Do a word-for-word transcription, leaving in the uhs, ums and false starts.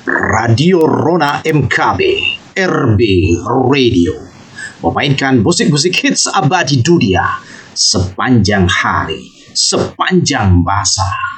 Radio Rona M K B, R B Radio, memainkan musik-musik hits abadi dunia sepanjang hari, sepanjang masa.